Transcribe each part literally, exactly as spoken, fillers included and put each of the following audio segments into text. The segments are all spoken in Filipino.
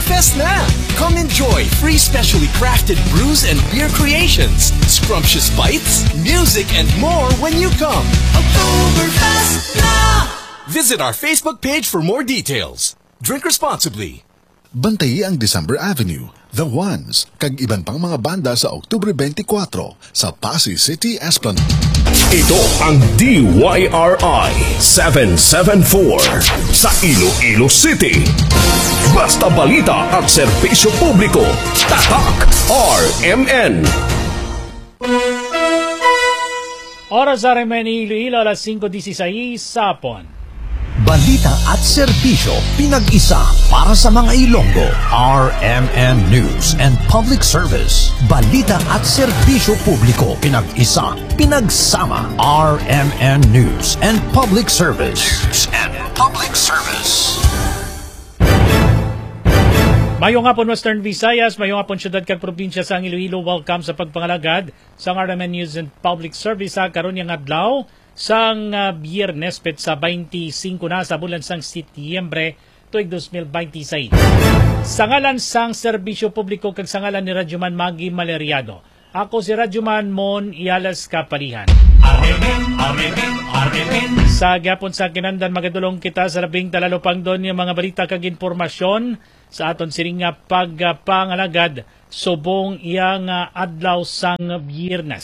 Oktoberfest na! Come enjoy free specially crafted brews and beer creations, scrumptious bites, music, and more when you come. Oktoberfest na! Visit our Facebook page for more details. Drink responsibly. Bantayi ang December Avenue, The Ones, kag iban pang mga banda sa Oktubre twenty-four sa Pasay City Esplanade. Ito ang D Y R I seven seven four sa Iloilo City. Basta balita at serbisyo publiko. Tatak R M N. Oras R M N Iloilo, alas five sixteen sapon. Balita at serbisyo pinag-isa para sa mga Ilonggo. R M N News and Public Service. Balita at serbisyo publiko pinag-isa, pinagsama. R M N News and Public Service. News and Public Service. Mayong hapon Western Visayas, mayong hapon syudad kag probinsya sa Iloilo. Welcome sa pagpangalagad sa R M N News and Public Service sa karon yang adlaw sang uh, Biyernes petsa twenty-five na sa bulan sang Setyembre tuig twenty twenty-six. Sa ngalan sang serbisyo publiko kag sa ngalan ni Radyoman Magi Maleriado. Ako si Radyoman Mon Ialas Kapalihan. Sa gyapon sa kinandan magadulong kita sa labing talalupang don yung mga balita kag informasyon sa aton siring nga pagpangalagad subong iyang uh, adlaw sang Biyernes.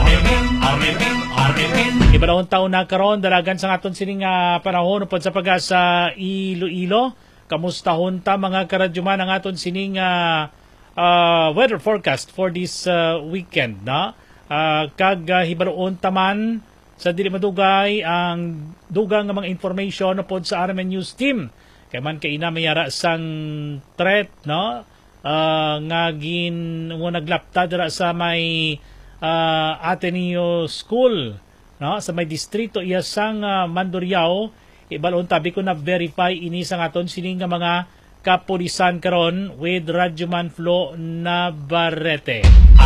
Ibalawang taon na karon dalagan sa aton sining uh, panahon upod sa pag-asa Iloilo. Kamustahon ta mga karadyoman ang aton sining uh, uh, weather forecast for this uh, weekend na uh, kag uh, hibaloon taman sa dili madugay ang dugang nga mga information upod sa R M N News Team. Kay man kay ina mayara sang threat no uh, nga gin mo naglapta dira sa may uh, Ateneo School no sa may distrito iya sang uh, Mandurriao. Ibalon tabi ko na verify ini sang aton sining nga mga kapulisan karon with Radyoman Flo Navarrete.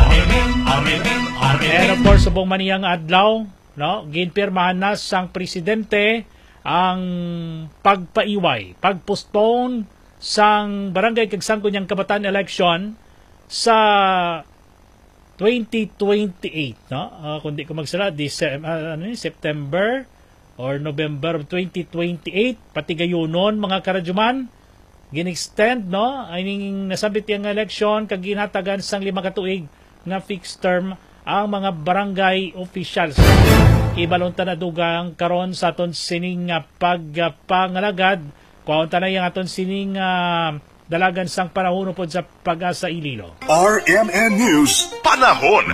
And of course subong maniyang adlaw no ginpirmahan na sang presidente ang pagpaiway, pagpostpone sang barangay kag sangkonyang kabataan election sa twenty twenty-eight no uh, kundi ko magsala December, uh, ano, September or November twenty twenty-eight pati gayunon mga karadyoman gin-extend no ining nasabit yang election kag ginhatagan sang lima ka tuig nga fixed term ang mga barangay officials. Ibalon ta na dugang karon sa aton sining uh, pagpangalagad kuhaon ta na yang aton sining uh, dalagan sang panahon upod sa pag-asa Iloilo. R M N News Panahon.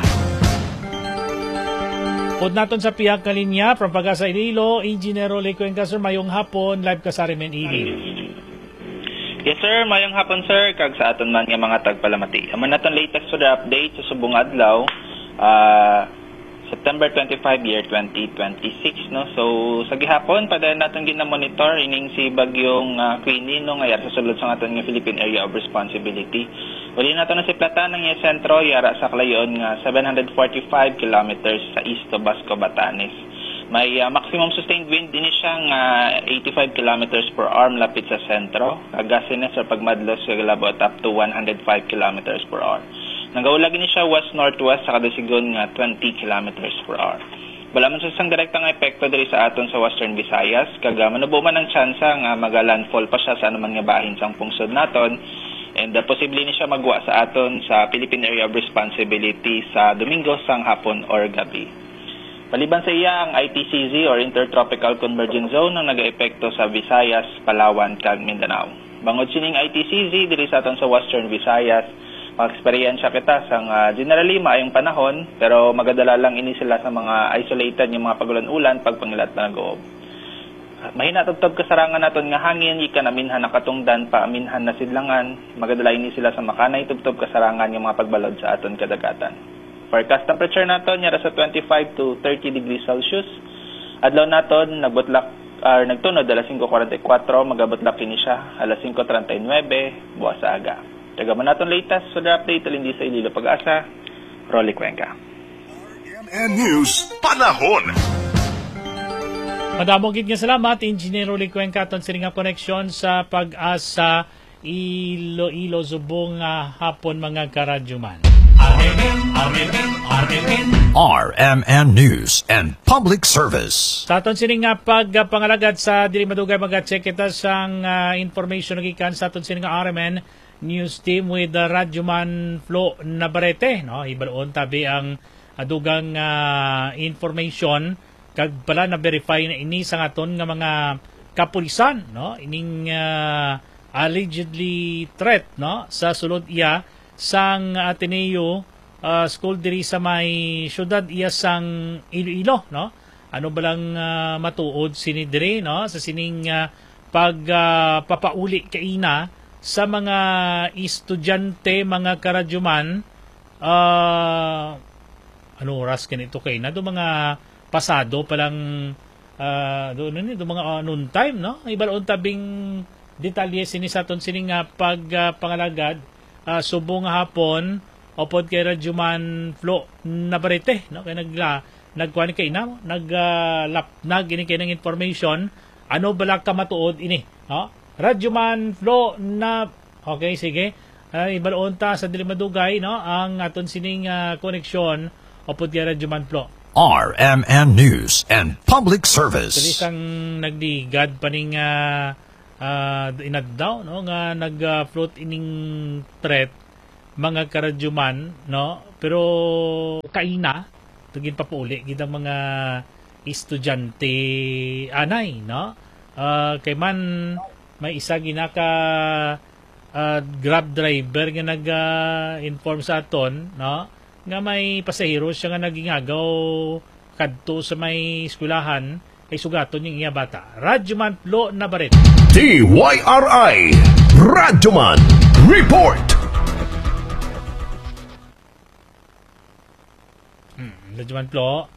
Pod naton sa pihak kalinya from Pag-asa Iloilo, Engineer Rolly Cuenca. Sir, mayong hapon, live ka sa R M N Iloilo. Yes sir, mayong hapon sir, kag sa aton man nga mga tagpalamati. Amo naton latest to the update sa subong adlaw, uh, September twenty-fifth year twenty twenty-six no. So sa gihapon padayon naton gina-monitor ining si bagyong uh, Queenie no nga yara sa sulod sa aton nga Philippine Area of Responsibility. Uli naton na si Platan ng iya sentro yara sa kalayon nga seven hundred forty-five kilometers sa east of Basco, Batanes. May uh, maximum sustained wind din siyang uh, eighty-five kilometers per hour lapit sa sentro. Agasin sa pagmadlos sa labot up to one hundred five kilometers per hour. Nagaulag ni siya west-northwest sa kadasigon nga twenty kilometers per hour. Wala man sa isang direktang epekto diri sa aton sa Western Visayas, kag manubo man ang tsansa nga magalandfall pa siya sa anuman nga bahin sang pungsod naton, and uh, posible ni siya magwa sa aton sa Philippine Area of Responsibility sa Domingo sang hapon or gabi. Paliban sa iya ang I T C Z or Intertropical Convergence Zone ang nag-epekto sa Visayas, Palawan kag Mindanao. Bangod sining I T C Z diri sa aton sa Western Visayas, mag-eksperyensya kita sa uh, generally maayong panahon pero magadala lang ini sila sa mga isolated yung mga pagulan-ulan pagpangilat na nag-oob. Mahina tubtob kasarangan naton nga hangin ika naminhan nakatungdan pa aminhan na sidlangan magadala ini sila sa makanay tubtob kasarangan yung mga pagbalod sa aton kadagatan. Forecast temperature naton yara sa twenty-five to thirty degrees Celsius. Adlaw naton nagbutlak or uh, nagtunod alas five forty-four magabutlak kini siya alas five thirty-nine buwas sa aga. Tagaman natin latest so the update alindi sa Iloilo Pag-asa, Rolly Cuenca. R M N News Panahon. Madamong gid nga salamat Engineer Rolly Cuenca aton siring nga connection sa Pag-asa Iloilo subong uh, hapon mga karadyuman. R M N News and Public Service. Sa aton sining nga pagpangalagad sa dili madugay mag-check kita sang uh, information nagikan sa aton sining nga R M N News Team with the uh, Radyoman Flo Navarrete, no? Ibalon tabi ang adugang uh, information kag pala na verify na ini sa aton nga mga kapulisan, no? Ining uh, allegedly threat, no, sa sulod iya sang Ateneo uh, school diri sa may syudad iya sang Iloilo, no. Ano balang uh, matuod sini diri, no, sa sining uh, pag uh, papauli kaina sa mga estudyante, mga karadyuman, uh, ano oras kanito kay na do mga pasado palang uh, do ano ni do mga uh, noon time, no. Ibalon tabing detalye sini sa aton sining nga pag uh, pangalagad uh, subong hapon opod kay Radyoman Flo Navarrete, no, kay nagla nagkuan kay na nag uh, lapnag ini kay ng information ano bala ka matuod ini, no. Radyoman Flo na okay sige uh, ibalon ta sa dili madugay, no, ang aton sining uh, koneksyon opod kay Radyoman Flo. R M N News and Public Service. Dili sang nagdigad paning uh, uh, inad daw, no, nga nag-float uh, ining threat mga karadyuman, no, pero kaina tugin pa po uli gidang mga estudyante anay, no. Uh, kay man may isa ginaka uh, grab driver nga nag-inform uh, sa aton, no, nga may pasahero siya nga nagingagaw kadto sa may eskwelahan ay sugaton yung iya bata. Radyoman Flo Navarrete. D Y R I Radyoman Report. Hmm, Radyoman Flo.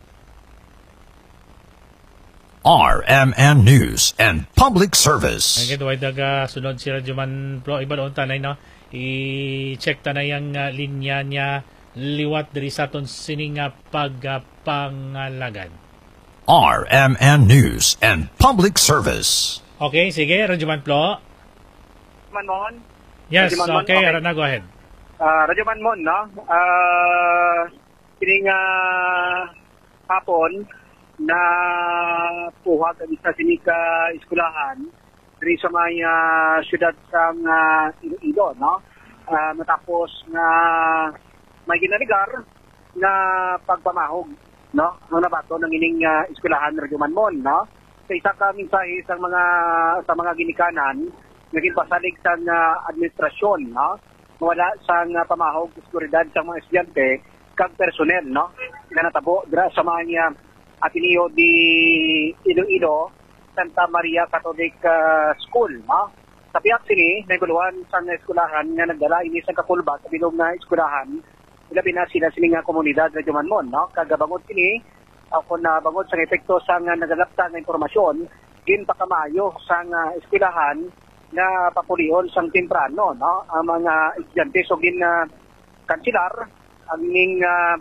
R M N News and Public Service. Ang gitaway daga sunod si Radyoman Flo. Iba doon tanay, no? I-check tanay ang uh, linya niya liwat diri sa aton sining uh, pagpangalagad. R M N News and Public Service. Okay, sige, Radyoman Flo. Radyoman Mon? Yes, Radyoman okay, Mon, okay. Arana, go ahead. Uh, Radyoman Mon, no? Uh, Pining uh, hapon na puhag ang isa sinika eskulahan diri sa may uh, syudad sang uh, Iloilo, no? Uh, matapos na may ginaligar na pagpamahog, no, ang nabato ng ining uh, eskwelahan Radyoman Mon, no. Sa isa ka mensahe sa mga sa mga ginikanan naging pasalig sa uh, administrasyon, no, wala sang uh, pamahog seguridad sa mga estudyante kag personnel, no, nga natabo dira sa mga Ateneo di Iloilo Santa Maria Catholic uh, School, no. Sa piyak sini naguluhan sa eskwelahan nga nagdala ini sa kakulba sa bilog na eskwelahan. Ilabi na sila sining nga komunidad Radyoman Mon, no? Kagabangod kini ako na bangod sa epekto sa nga nagalapta nga informasyon gin pakamayo sa nga eskwelahan na papulihon sang temprano, no, ang mga estudyante so gin uh, kansilar ang ning uh,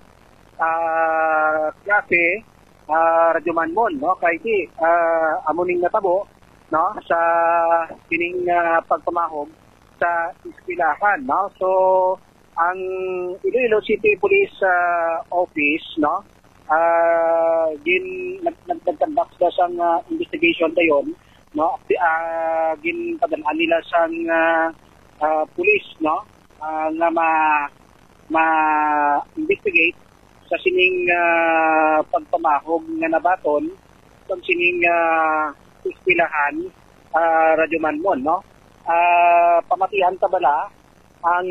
uh, klase uh, Radyoman Mon, no, kay ti uh, amuning natabo, no, sa kining uh, pagpamahog sa eskwelahan, no. So ang Iloilo City Police uh, Office, no, uh, gin nagtagtandak sa sang uh, investigation dayon, no, uh, gin padalaan nila sang uh, uh, police, no, uh, nga ma ma investigate sa sining uh, pagpamahog nga nabaton sa sining uh, eskwelahan uh, Radyoman Mon, no. Uh, pamatihan ta bala ang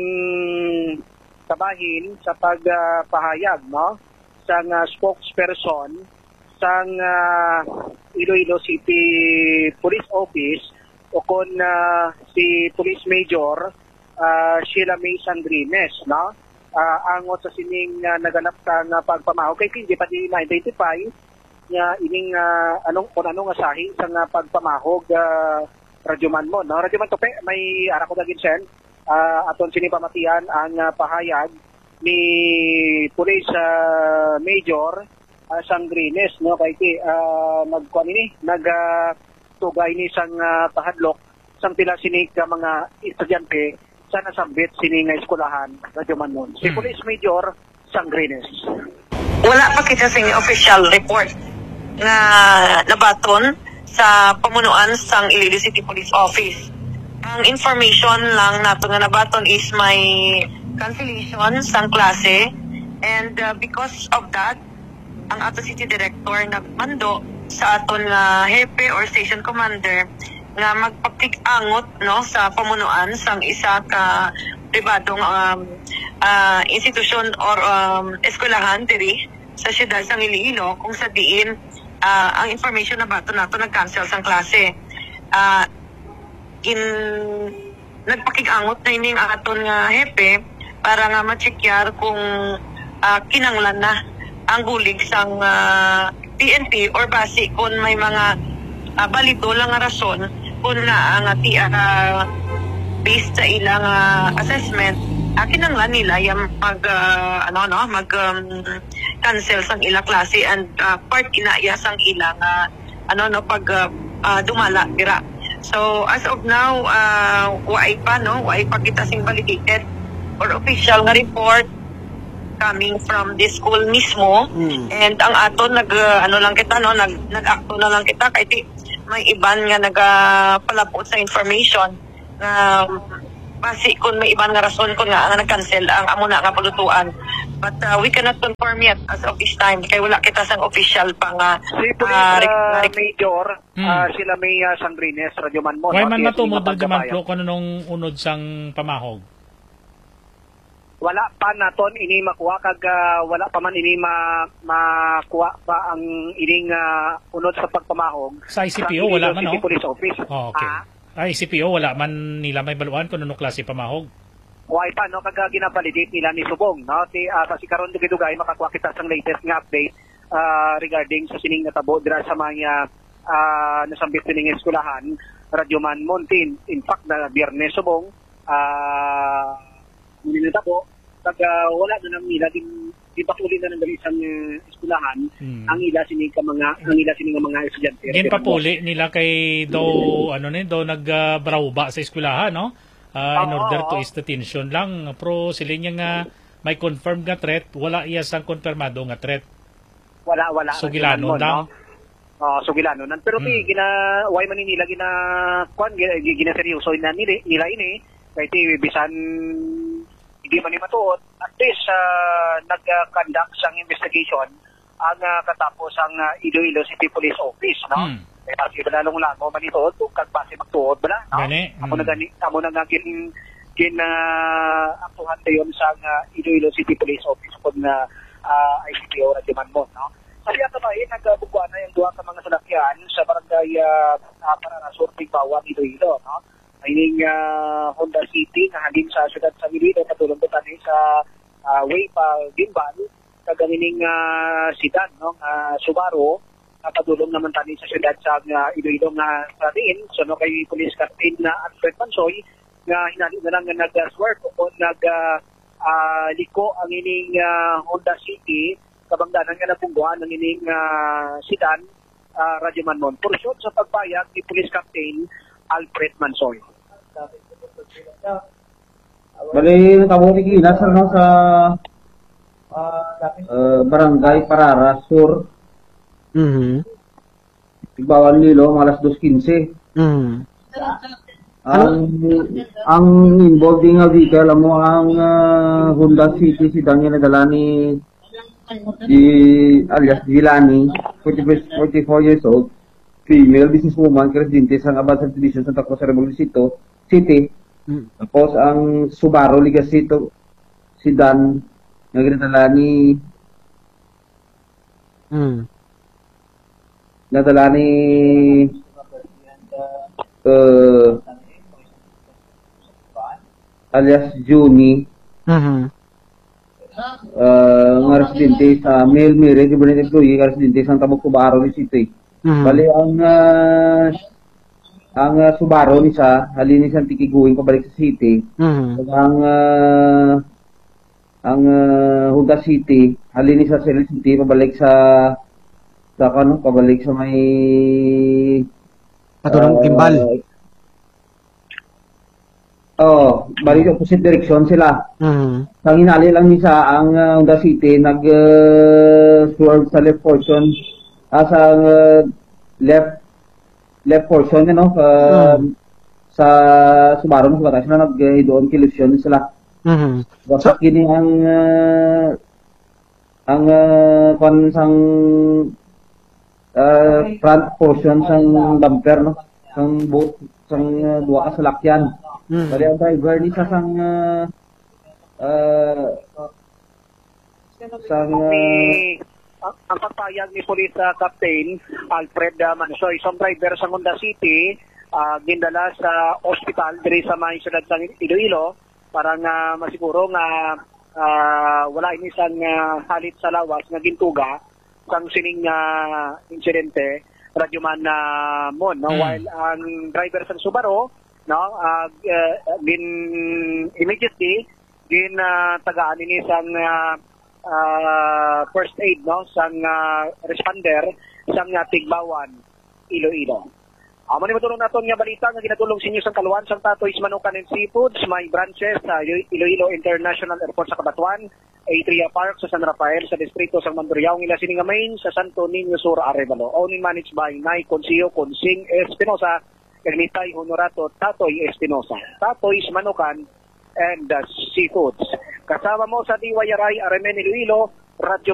kabahin sa pagpahayag, uh, no, sa uh, spokesperson sa uh, Iloilo City Police Office o kon uh, si Police Major uh, Sheila May Sangrines, no, uh, ang sa sining uh, naganap sa uh, pagpamahog kay hindi pa di ma-identify nga ining uh, anong kung anong asahi sa uh, pagpamahog uh, Radyoman Mon, no. Radyoman Tope, may ara ko dagin sen. Uh, aton sinipamatian ang uh, pahayag ni Police uh, Major uh, Sangrines, no, kay ti uh, nagkuan ini nag uh, tugay ni sang uh, pahadlok sang pila sini ka mga estudyante sa nasambit sini nga eskulahan Radyo Manmon. Si Hmm. Police Major Sangrines. Wala pa kita sa official report na nabaton sa pamunuan sang Iloilo City Police Office. Ang information lang nato nga nabaton is may cancellation sang klase, and uh, because of that, ang ato city director nagmando sa aton nga hepe or station commander nga magpapig-angot no sa pamunuan sang isa ka pribadong um, uh, institusyon or um, eskwelahan diri sa siyudad sang Iloilo kung sa diin uh, ang information na bato nato nag-cancel sang klase. Uh, in nagpakig-angot na ining aton nga hepe para nga ma-checkar kung uh, kinanglan na ang bulig sang uh, P N P or base kung may mga uh, balido lang nga rason kung na ang ati uh, based sa ilang uh, assessment uh, kinanglan nila yung mag uh, ano no mag um, cancel sang ilang klase and uh, part inaya sang ilang uh, ano no pag uh, uh, dumala dira. So as of now uh, waay pa no waay pa kita sing validated or official nga report coming from this school mismo. Mm. And ang ato nag uh, ano lang kita no nag nag-acto na lang kita kay di may iban nga nagapalapot sa information na um, base kung may iban nga rason kung nga nga nag-cancel ang amo na nga paglutuan. But uh, we cannot confirm yet as of this time kay wala kita sang official pang uh, si Police uh, uh, Major hmm. uh, sila may uh, Sangrines Radyo Manmon. Why man matumod Radyo Manmon kung anong unod sang pamahog? Wala pa naton ini makuha kag uh, wala pa man ini ma makuha pa ang ining uh, unod sa pagpamahog. Sa I C P O wala man no? Police Office. Oh, okay. Ah, I C P O wala man nila may baluan kung anong klase pamahog. Why pa no kag ginavalidate nila ni Subong no si uh, kasi karon dugay-dugay makakuha kita sang latest nga update uh, regarding sa sining natabo dira sa mga uh, nasambit ning eskulahan Radyo Manmon. In fact na Biyernes Subong uh, minita po, pag uh, wala na nang nila, din ipakuli na ng isang uh, eskulahan, hmm. ang ila sini ka mga, ang ila sini nga mga estudyante. Din papuli nila kay do, ano ni, do nagbrauba uh, sa eskulahan, no? Uh, in order to ease the tension lang. Pero sila niya nga may confirmed nga threat, wala iya sang konfirmado nga threat. Wala, wala. Sugilano lang. No? Uh, sugilano nan. Pero hmm. gina, why man nila gina, kwan, gina, gina seryoso na nila, nila ini, kaya ti bisan hindi man ni matuod, at least uh, nag-conduct sang investigation ang uh, katapos ang uh, Iloilo City Police Office, no? Hmm. Kaya kasi balalong lang mo man ito, kag base magtuod ba na? No? Gani. Amo na gani, amo na nga gin, gin uh, aktuhan tayo sa uh, Iloilo City Police Office kung na uh, I C P O na diman mo, no? Kasi ato ba, eh, nagbubuan na yung duha ka mga salakyan sa barangay uh, uh, para na Surping Bawan, Iloilo, no? Ining uh, Honda City nga halin sa siyudad sa Iloilo patulong ta ni sa uh, way pa Gimbal kag ining uh, sedan no uh, Subaru na patulong naman tani sa siyudad sa uh, Iloilo nga sa din so no kay Police Captain na Alfred Mansoy nga hinali na lang nga nag-swerve o nag uh, uh, liko ang ining uh, Honda City kabangdanan nga napungguan ang ining uh, sedan uh, Radyo Manmon portion sa pagbayag ni Police Captain Alfred Mansoy. Bali, natawag ni Ginas no, sa uh, Barangay Parara Sur. Mm-hmm. Bawal Lilo, alas dos quince. Mm-hmm. Ang, ang involved nga vehicle, alam mo, ang uh, Honda City, si Daniel nadala ni di, alias Gilani, forty-four years old. Female businesswoman, residente sa Abad Subdivision Santa Cruz Revolucito City. Mm. Tapos ang Subaru Ligacito sedan na ginadala ni mm. nadala ni uh, alias Juni. Mm-hmm. Uh, nga residente sa Mel Mire, Gibraltar employee, residente sa Tabok Subaru City. Mm-hmm. Bali ang uh, ang uh, Subaru ni sa halin ni sa tikiguin pabalik sa city. Mm-hmm. Ang uh, ang uh, Honda City halin ni sa City City pabalik sa sa ano pabalik sa may patulong uh, Gimbal. Oh, bali opposite direction sila. Mhm. Ang inali lang ni sa ang uh, Honda City nag uh, swerve sa left portion as ang uh, left left portion you know, uh, Mhm. sa Subaru mas batas na nag uh, doon kilusyon sila. Mhm. Basta kini ang uh, ang uh, kon sang uh, front portion sang bumper no, sang boot sang uh, duwa ka salakyan. Mhm. Bali ang driver ni sa sang uh, uh, sang uh, Ni ang, ang pagpayag ni Police uh, Captain Alfred uh, Mansoy, isang driver sa Honda City, uh, gindala sa ospital diri sa may syudad sa Iloilo para nga masiguro nga uh, wala ini sang uh, halit sa lawas nga gintuga sang sining uh, insidente radyoman na uh, mon no? Mm. While ang driver sa Subaru no uh, uh, gin immediately gin uh, tagaan ini sang uh, uh, first aid no sang uh, responder sang uh, Tigbawan Iloilo. Amo ni matulong naton nga balita nga ginatulong sa inyo sang kaluan sang Tatoy's Manukan and Seafoods, may branches sa Iloilo International Airport sa Cabatuan, Atria Park sa San Rafael sa distrito sang Mandurriao, ila sini nga main sa Santo Niño Sur, Arevalo. Owned and managed by Nay Consiyo Consing Espinosa, Ermitay Honorato Tatoy Espinosa. Tatoy's Manukan and uh, Seafoods. Kasama mo sa D Y R I Aremen Iloilo, Radyo